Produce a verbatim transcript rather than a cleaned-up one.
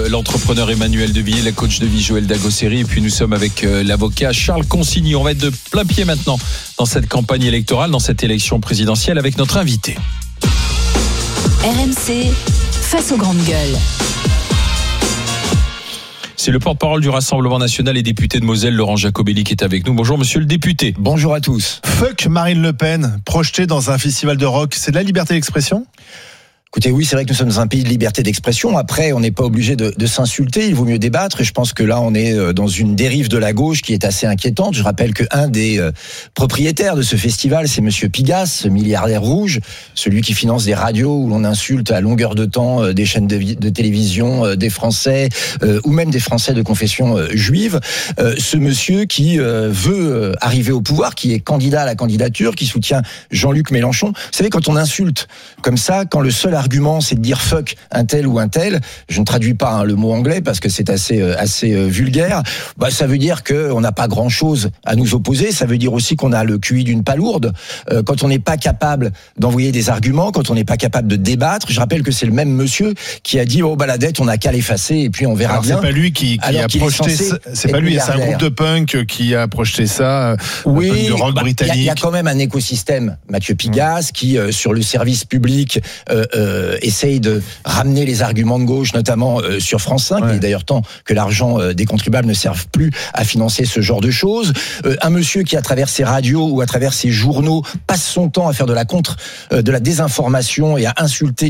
l'entrepreneur Emmanuel Devilliers, la coach de vie Joël Dagosseri, et puis nous sommes avec euh, l'avocat Charles Consigny. On va être de plein pied maintenant dans cette campagne électorale, dans cette élection présidentielle avec notre invité. R M C, face aux grandes gueules. C'est le porte-parole du Rassemblement national et député de Moselle, Laurent Jacobelli, qui est avec nous. Bonjour monsieur le député. Bonjour à tous. Fuck Marine Le Pen, projetée dans un festival de rock, c'est de la liberté d'expression ? Écoutez, oui, c'est vrai que nous sommes dans un pays de liberté d'expression. Après, on n'est pas obligé de, de s'insulter. Il vaut mieux débattre. Et je pense que là, on est dans une dérive de la gauche qui est assez inquiétante. Je rappelle que un des euh, propriétaires de ce festival, c'est Monsieur Pigasse, ce milliardaire rouge, celui qui finance des radios où l'on insulte à longueur de temps euh, des chaînes de, de télévision, euh, des Français euh, ou même des Français de confession euh, juive. Euh, ce monsieur qui euh, veut euh, arriver au pouvoir, qui est candidat à la candidature, qui soutient Jean-Luc Mélenchon. Vous savez, quand on insulte comme ça, quand le seul argument, c'est de dire fuck un tel ou un tel. Je ne traduis pas hein, le mot anglais parce que c'est assez assez euh, vulgaire. Bah, ça veut dire que on n'a pas grand chose à nous opposer. Ça veut dire aussi qu'on a le Q I d'une palourde. Euh, quand on n'est pas capable d'envoyer des arguments, quand on n'est pas capable de débattre. Je rappelle que c'est le même monsieur qui a dit oh bah la dette on n'a qu'à l'effacer et puis on verra Alors, bien. C'est pas lui qui, qui a projeté. C'est pas lui. C'est un groupe de punk qui a projeté ça. Oui. Un punk de rock bah, britannique. Il y, y a quand même un écosystème. Mathieu Pigasse mmh. qui euh, sur le service public. Euh, euh, essaye de ramener les arguments de gauche, notamment euh, sur France cinq. Ouais. Il est d'ailleurs temps que l'argent euh, des contribuables ne serve plus à financer ce genre de choses. Euh, un monsieur qui, à travers ses radios ou à travers ses journaux, passe son temps à faire de la contre, euh, de la désinformation et à insulter